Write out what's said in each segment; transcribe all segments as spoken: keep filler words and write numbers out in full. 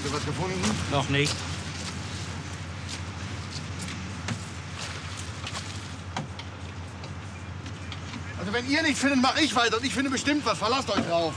Habt ihr was gefunden? Noch nicht. Also wenn ihr nicht findet, mache ich weiter. Und ich finde bestimmt was. Verlasst euch drauf.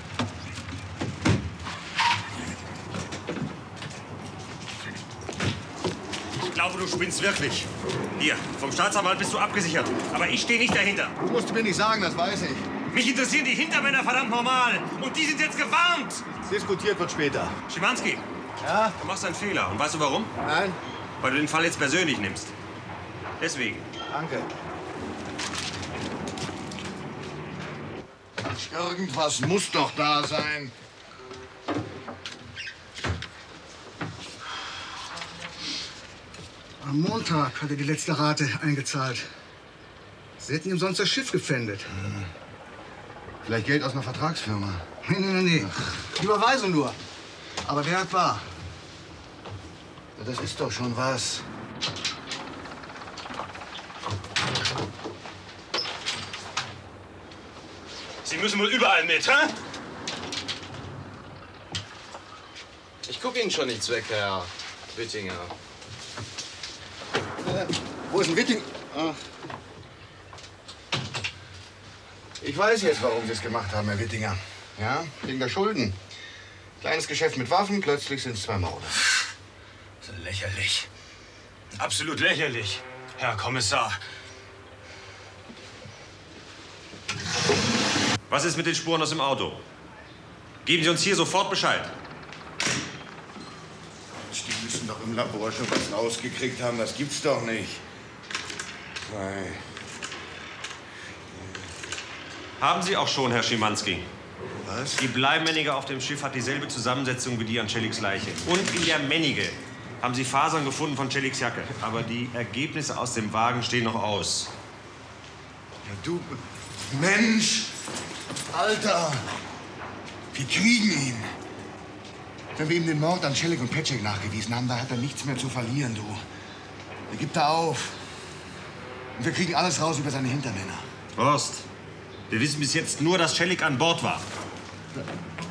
Ich glaube, du spinnst wirklich. Hier, vom Staatsanwalt bist du abgesichert. Aber ich stehe nicht dahinter. Du musst mir nicht sagen, das weiß ich. Mich interessieren die Hintermänner verdammt normal. Und die sind jetzt gewarnt. Diskutiert wird später. Schimanski, Ja? du machst einen Fehler. Und weißt du warum? Nein? Weil du den Fall jetzt persönlich nimmst. Deswegen. Danke. Irgendwas muss doch da sein. Am Montag hat er die letzte Rate eingezahlt. Sie hätten ihm sonst das Schiff gepfändet. Hm. Vielleicht Geld aus einer Vertragsfirma. Nee, nee, nee, nee. Die Überweisung nur. Aber der hat bar. Das ist doch schon was. Sie müssen wohl überall mit, hä? Ich gucke Ihnen schon nichts weg, Herr Wittinger. Äh, wo ist denn Witting? Ach. Ich weiß jetzt, warum Sie es gemacht haben, Herr Wittinger. Ja, wegen der Schulden. Kleines Geschäft mit Waffen, plötzlich sind es zwei Morde. Das ist lächerlich. Absolut lächerlich, Herr Kommissar. Was ist mit den Spuren aus dem Auto? Geben Sie uns hier sofort Bescheid. Die müssen doch im Labor schon was rausgekriegt haben. Das gibt's doch nicht. Nein. Haben Sie auch schon, Herr Schimanski. Was? Die Bleimennige auf dem Schiff hat dieselbe Zusammensetzung wie die an Celliks Leiche. Und in der Mennige haben Sie Fasern gefunden von Celliks Jacke. Aber die Ergebnisse aus dem Wagen stehen noch aus. Ja, du... Mensch! Alter! Wir kriegen ihn. Wenn wir ihm den Mord an Celik und Petschek nachgewiesen haben, da hat er nichts mehr zu verlieren, du. Er gibt da auf. Und wir kriegen alles raus über seine Hintermänner. Horst, wir wissen bis jetzt nur, dass Celik an Bord war.